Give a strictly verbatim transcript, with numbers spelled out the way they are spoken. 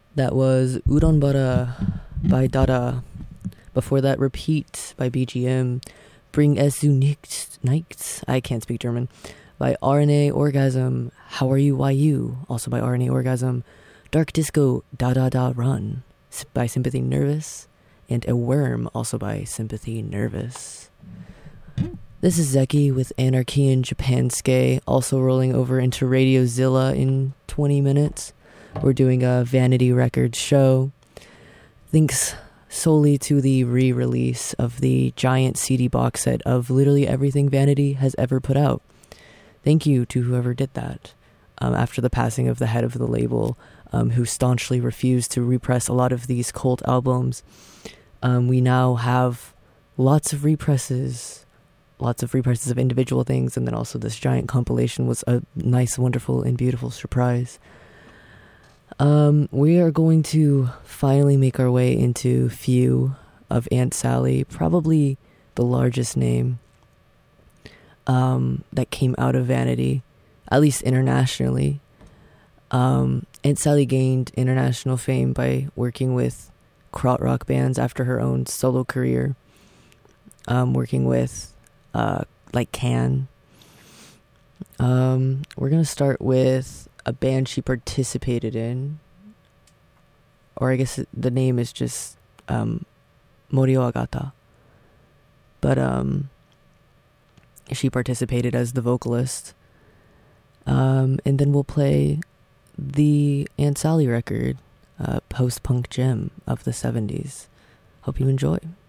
That was Udon Bara by Dada. Before that, Repeat by B G M. Bring es du nichts, nichts, I can't speak German, by R N A Orgasm. How Are You, Why You, also by R N A Orgasm. Dark Disco, Da Da Da Run, by Sympathy Nervous. And A Worm, also by Sympathy Nervous. This is Zeki with Anarchy in Japanske, also rolling over into Radio Zilla in twenty minutes. We're doing a Vanity Records show. Thanks solely to the re-release of the giant C D box set of literally everything Vanity has ever put out. Thank you to whoever did that. Um, after the passing of the head of the label, um, who staunchly refused to repress a lot of these cult albums, um, we now have lots of represses, lots of represses of individual things, and then also this giant compilation was a nice, wonderful, and beautiful surprise. Um, we are going to finally make our way into Few of Aunt Sally, probably the largest name um, that came out of Vanity, at least internationally. Um, Aunt Sally gained international fame by working with krautrock bands after her own solo career, um, working with uh, like Can. Um, we're going to start with a band she participated in, or I guess the name is just um, Morio Agata, but um, she participated as the vocalist, um, and then we'll play the Aunt Sally record, uh, post-punk gem of the seventies. Hope you enjoy.